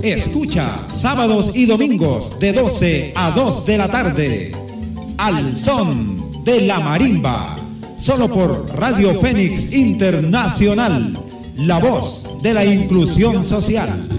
Escucha sábados y domingos de 12 a 2 de la tarde. Al son de la marimba. Solo por Radio Fénix Internacional. La voz de la inclusión social.